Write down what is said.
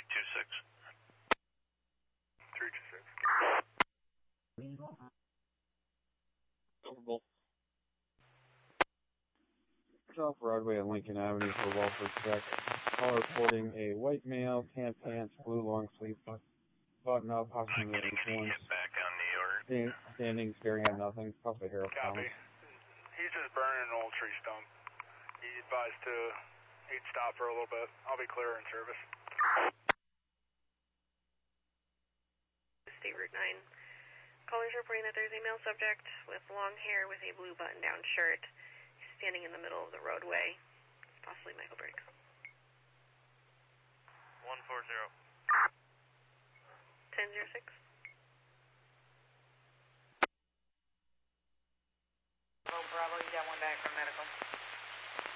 326. 326. Overbull. South Broadway and Lincoln Avenue for welfare check. Call reporting a white male, tan pants, blue long sleeve button up, possibly Getting any hit back on the order. standing, staring at nothing, probably hair Copy. He's just burning an old tree stump. He's advised to he'd stop for a little bit. I'll be clear in service. State Route 9. Callers reporting that there's a male subject with long hair with a blue button-down shirt. He's standing in the middle of the roadway. Possibly Michael Briggs. 140. 1006. Oh, Bravo, you got one back from medical.